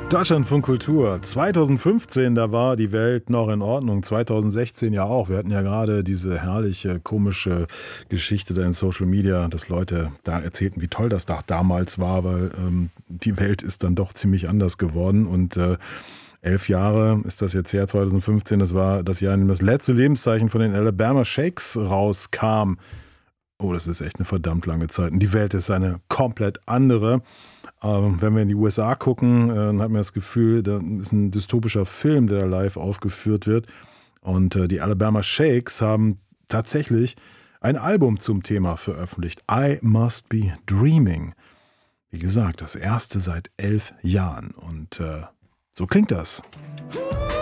Deutschlandfunk Kultur. 2015, da war die Welt noch in Ordnung. 2016 ja auch. Wir hatten ja gerade diese herrliche, komische Geschichte da in Social Media, dass Leute da erzählten, wie toll das da damals war, weil die Welt ist dann doch ziemlich anders geworden. Und 11 Jahre ist das jetzt her, 2015. Das war das Jahr, in dem das letzte Lebenszeichen von den Alabama Shakes rauskam. Oh, das ist echt eine verdammt lange Zeit. Und die Welt ist eine komplett andere. Wenn wir in die USA gucken, dann hat man das Gefühl, da ist ein dystopischer Film, der da live aufgeführt wird. Und die Alabama Shakes haben tatsächlich ein Album zum Thema veröffentlicht. I Must Be Dreaming. Wie gesagt, das erste seit 11 Jahren. Und so klingt das.